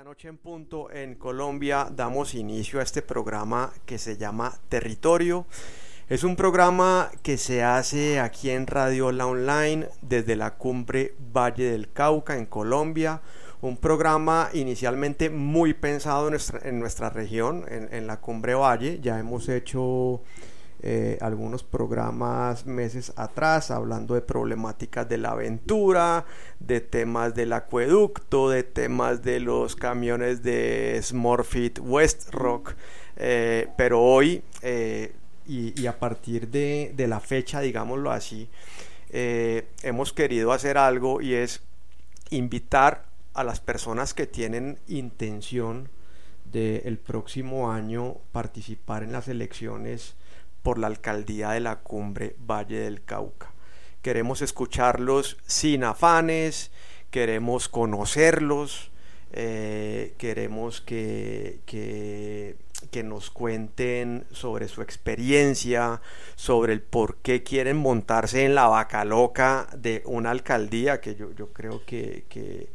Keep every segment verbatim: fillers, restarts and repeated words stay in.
noche en punto en Colombia damos inicio a este programa que se llama Territorio. Es un programa que se hace aquí en Radio La Online desde la cumbre Valle del Cauca en Colombia. Un programa inicialmente muy pensado en nuestra, en nuestra región, en, en la cumbre Valle. Ya hemos hecho eh, algunos programas meses atrás hablando de problemáticas de la aventura, de temas del acueducto, de temas de los camiones de Smurfit West Rock. Eh, pero hoy, eh, y, y a partir de, de la fecha, digámoslo así, eh, hemos querido hacer algo y es invitar a las personas que tienen intención de el próximo año participar en las elecciones por la alcaldía de la cumbre Valle del Cauca. Queremos escucharlos sin afanes, queremos conocerlos, eh, queremos que, que, que nos cuenten sobre su experiencia, sobre el por qué quieren montarse en la vaca loca de una alcaldía, que yo, yo creo que, que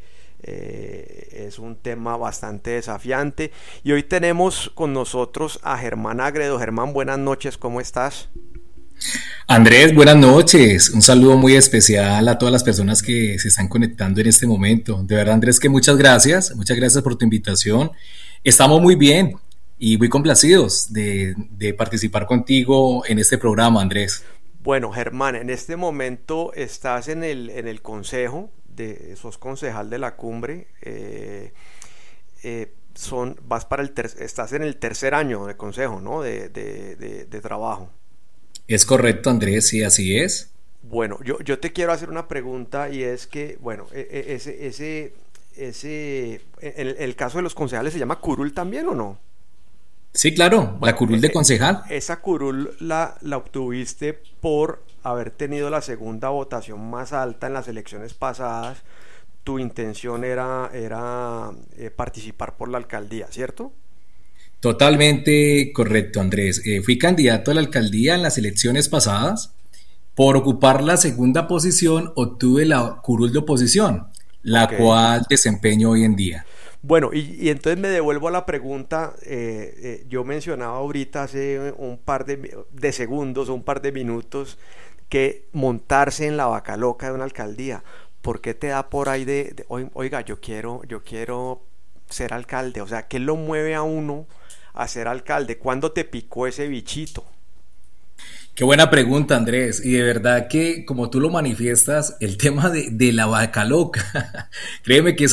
Eh, es un tema bastante desafiante. Y hoy tenemos con nosotros a Germán Agredo. Germán, buenas noches, ¿cómo estás? Andrés, buenas noches. Un saludo muy especial a todas las personas que se están conectando en este momento. De verdad, Andrés, que muchas gracias. Muchas gracias por tu invitación. Estamos muy bien y muy complacidos de, de participar contigo en este programa, Andrés. Bueno, Germán, en este momento estás en el, en el consejo. De, sos concejal de la cumbre, eh, eh, son, vas para el ter, estás en el tercer año de consejo, ¿no? De, de, de, de trabajo. Es correcto, Andrés, sí, así es. Bueno, yo, yo te quiero hacer una pregunta y es que, bueno, ese, ese, ese, en el, el caso de los concejales se llama curul también, ¿o no? Sí, claro, Bueno, la curul de concejal. Esa curul la, la obtuviste por haber tenido la segunda votación más alta en las elecciones pasadas. Tu intención era, era eh, participar por la alcaldía, ¿cierto? Totalmente correcto, Andrés. Eh, fui candidato a la alcaldía en las elecciones pasadas. Por ocupar la segunda posición, obtuve la curul de oposición, la Okay. cual desempeño hoy en día. Bueno, y, y entonces me devuelvo a la pregunta. eh, eh, yo mencionaba ahorita hace un par de, de segundos o un par de minutos que montarse en la vaca loca de una alcaldía. ¿Por qué te da por ahí de, de oiga, yo quiero, yo quiero ser alcalde? O sea, ¿qué lo mueve a uno a ser alcalde? ¿Cuándo te picó ese bichito? Qué buena pregunta, Andrés. Y de verdad que, como tú lo manifiestas, el tema de, de la vaca loca, créeme que es